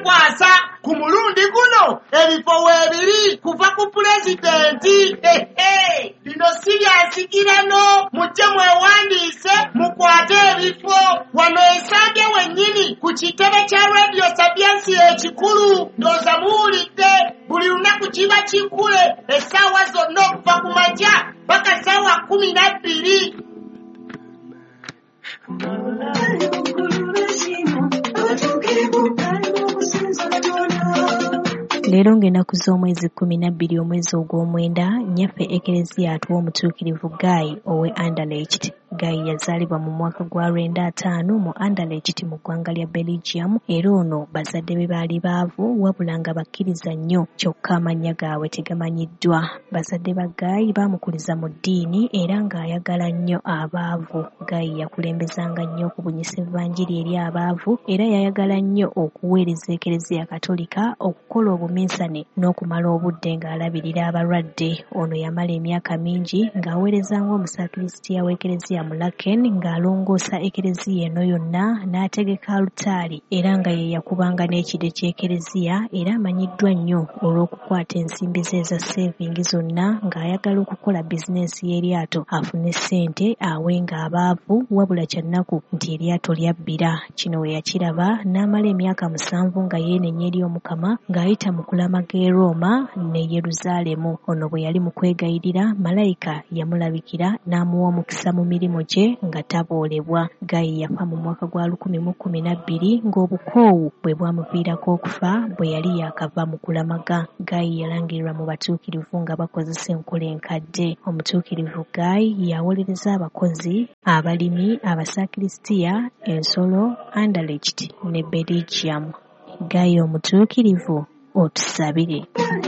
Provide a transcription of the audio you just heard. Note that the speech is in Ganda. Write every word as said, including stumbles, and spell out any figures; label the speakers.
Speaker 1: kwasa ku mulundi guno ebifo weebiri kuva ku pulezidenti. Lino si lyansikirano, mujje mwewandiise mukwate ebifo wano Ensambye wennyini ku kitebe kya Radio Sapiensi ekikulu. Ndooza muwulidde buli lunaku kiba kikule essaawa zonna okuva ku makya paka ssaawa kumi na bbiri.
Speaker 2: Leero ng'ennaku z'omwezi kkumi na bbiri omwezi ogw'omwenda, nnyaffe Ekereziya atuwa omutuukirivu Guy owe Anderlecht. Guy yazaalibwa mu mwaka gwa lwenda ataano mu Anderlecht mu ggwanga lya Belgium, era ono bazadde be baali baavu wabula nga bakkiriza nnyo kyokka amannya gaabwe tegamanyiddwa. Bazadde ba Guy baamukuliza mu ddiini era ng'ayagala nnyo abaavu. Guy yakulembezanga nnyo okubunyisa evvanjiri eri abaavu era yayagala nnyo okuweereza Ekereziya Katolika, okukola obuminsane n'okumala obudde ng'alabirira abalwadde. Ono yamala emyaka mingi ng'aweerezanga omusakristiya w'Ekereziya mu Laken ng'alongoosa Ekereziya eno yonna n'ategeka alutaali era nga ye yakubanga n'ekide ky'Ekereziya, era amanyiddwa nnyo olw'okukwata ensimbi ze eza sevingi zonna ng'ayagala okukola bizinensi y'eryato afune ssente awenga abaavu, wabula kyannaku nti eryato lyabbira. Kino we yakiraba n'amala emyaka musanvu nga yeenenya eri Omukama ng'ayita mu kulamaga e Roma ne Yeruzaalemu. Ono bwe yali mu kwegayirira, malayika yamulabikira n'amuwa omukisa mu mirimu gye nga taboolebwa. Guy yafa mu mwaka gwa lukumi mu kkumi na bbiri ng'obukoowu bwe bwamuviirako okufa bwe yali yaakava mu kulamaga. Guy yalangirirwa mu batuukirivu nga bakozesa enkola enkadde. Omutuukirivu Guy yawolereza abakozi, abalimi, abasakristiya, ensolo, Anderlecht ne Belgium. Guy omutuukirivu, otusabire.